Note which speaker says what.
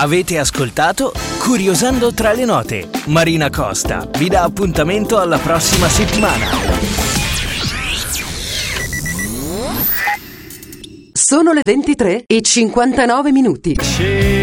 Speaker 1: Avete ascoltato Curiosando tra le note. Marina Costa vi dà appuntamento alla prossima settimana.
Speaker 2: Sono le 23:59 minuti.